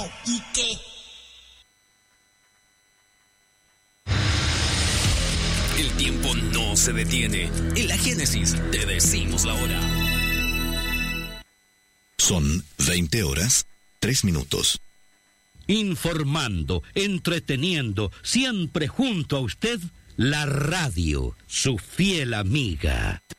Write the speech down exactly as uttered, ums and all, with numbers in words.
¿y qué? El tiempo no se detiene. En la Génesis te decimos la hora. Son veinte horas, tres minutos. Informando, entreteniendo, siempre junto a usted, la radio, su fiel amiga.